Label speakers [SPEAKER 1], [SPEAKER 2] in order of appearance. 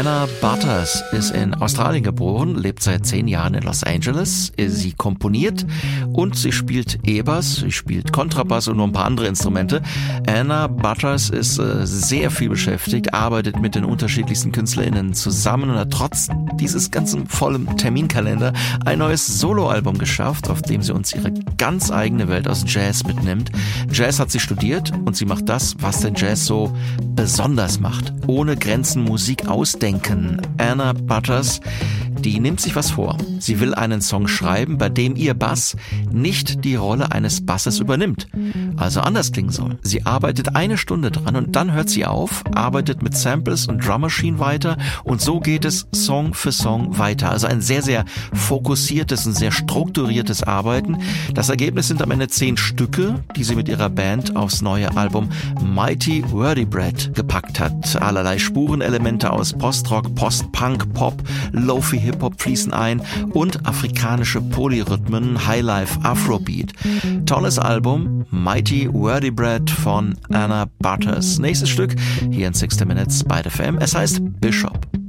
[SPEAKER 1] Anna Butters ist in Australien geboren, lebt seit 10 Jahren in Los Angeles. Sie komponiert und sie spielt E-Bass, sie spielt Kontrabass und noch ein paar andere Instrumente. Anna Butters ist sehr viel beschäftigt, arbeitet mit den unterschiedlichsten KünstlerInnen zusammen und hat trotz dieses ganzen vollen Terminkalender ein neues Soloalbum geschafft, auf dem sie uns ihre ganz eigene Welt aus Jazz mitnimmt. Jazz hat sie studiert und sie macht das, was den Jazz so besonders macht. Ohne Grenzen Musik ausdenken. Anna Butters, die nimmt sich was vor. Sie will einen Song schreiben, bei dem ihr Bass nicht die Rolle eines Basses übernimmt. Also anders klingen soll. Sie arbeitet 1 Stunde dran und dann hört sie auf, arbeitet mit Samples und Drum Machine weiter und so geht es Song für Song weiter. Also ein sehr, sehr fokussiertes und sehr strukturiertes Arbeiten. Das Ergebnis sind am Ende 10 Stücke, die sie mit ihrer Band aufs neue Album Mighty Vertebrate gepackt hat. Allerlei Spurenelemente aus Postrock, Post-Punk, Pop, Lo-Fi Hip-Hop fließen ein und afrikanische Polyrhythmen, Highlife, Afrobeat. Tolles Album, Mighty Vertebrate von Anna Butters. Nächstes Stück hier in 60 Minutes bei FM. Es heißt Bishop.